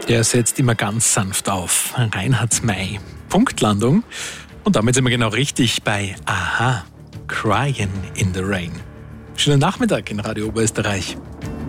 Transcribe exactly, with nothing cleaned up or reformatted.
Der setzt immer ganz sanft auf. Reinhard Mey. Punktlandung. Und damit sind wir genau richtig bei a-ha. Crying in the Rain. Schönen Nachmittag in Radio Oberösterreich.